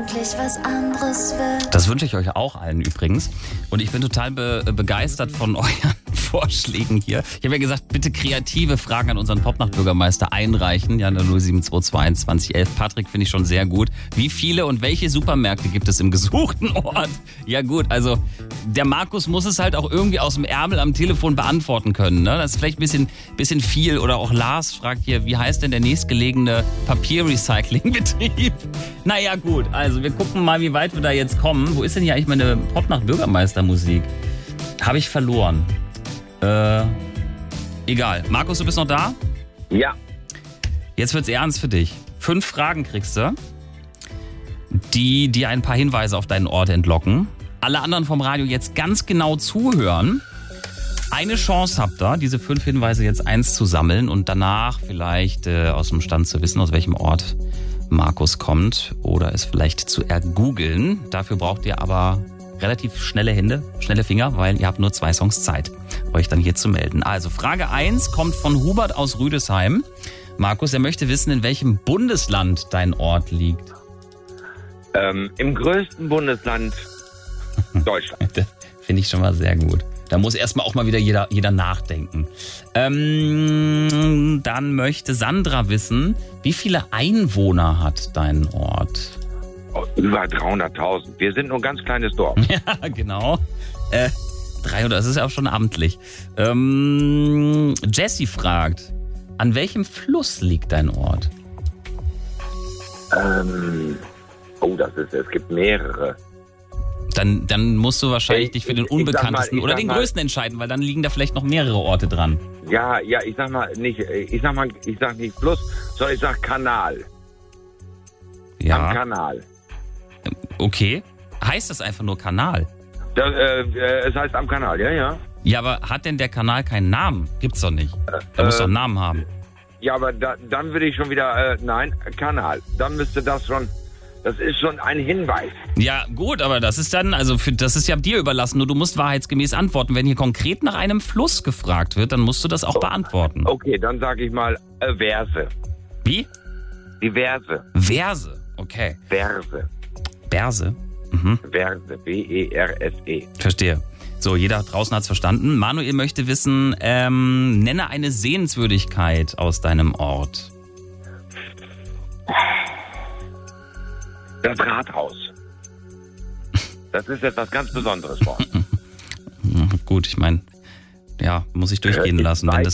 endlich was anderes wird. Das wünsche ich euch auch allen übrigens. Und ich bin total begeistert von euren Vorschlägen hier. Ich habe ja gesagt, bitte kreative Fragen an unseren Popnacht-Bürgermeister einreichen. Ja, in der 07222 2011. Patrick finde ich schon sehr gut. Wie viele und welche Supermärkte gibt es im gesuchten Ort? Ja gut, also der Markus muss es halt auch irgendwie aus dem Ärmel am Telefon beantworten können. Ne? Das ist vielleicht ein bisschen viel. Oder auch Lars fragt hier, wie heißt denn der nächstgelegene Papierrecyclingbetrieb? Naja gut, also wir gucken mal, wie weit wir da jetzt kommen. Wo ist denn hier eigentlich meine Popnacht-Bürgermeister-Musik? Habe ich verloren. Egal. Markus, du bist noch da? Ja. Jetzt wird's ernst für dich. 5 Fragen kriegst du, die dir ein paar Hinweise auf deinen Ort entlocken. Alle anderen vom Radio jetzt ganz genau zuhören. Eine Chance habt ihr, diese 5 Hinweise jetzt eins zu sammeln und danach vielleicht aus dem Stand zu wissen, aus welchem Ort Markus kommt oder es vielleicht zu ergoogeln. Dafür braucht ihr aber relativ schnelle Hände, schnelle Finger, weil ihr habt nur 2 Songs Zeit, euch dann hier zu melden. Also Frage 1 kommt von Hubert aus Rüdesheim. Markus, er möchte wissen, in welchem Bundesland dein Ort liegt. Im größten Bundesland Deutschland. Das finde ich schon mal sehr gut. Da muss erstmal auch mal wieder jeder nachdenken. Dann möchte Sandra wissen, wie viele Einwohner hat dein Ort? Oh, über 300.000. Wir sind nur ein ganz kleines Dorf. Ja, genau. 300, das ist ja auch schon amtlich. Jessie fragt, an welchem Fluss liegt dein Ort? Es gibt mehrere. Dann musst du wahrscheinlich dich für den unbekanntesten oder den größten entscheiden, weil dann liegen da vielleicht noch mehrere Orte dran. Ja, ich sag nicht Fluss, sondern ich sag Kanal. Ja. Am Kanal. Okay. Heißt das einfach nur Kanal? Es heißt am Kanal, ja. Ja, aber hat denn der Kanal keinen Namen? Gibt's doch nicht. Der muss doch einen Namen haben. Ja, aber dann würde ich schon wieder, nein, Kanal. Dann müsste das ist schon ein Hinweis. Ja, gut, aber das ist dann, das ist ja dir überlassen. Nur du musst wahrheitsgemäß antworten. Wenn hier konkret nach einem Fluss gefragt wird, dann musst du das auch beantworten. Okay, dann sage ich mal Verse. Wie? Die Verse. Verse, okay. Verse. Berse? Mhm. Verse, B-E-R-S-E. Verstehe. So, jeder draußen hat's verstanden. Manuel möchte wissen, nenne eine Sehenswürdigkeit aus deinem Ort. Das Rathaus. Das ist etwas ganz Besonderes für uns. Gut, ich meine, ja, muss ich durchgehen lassen. Wenn das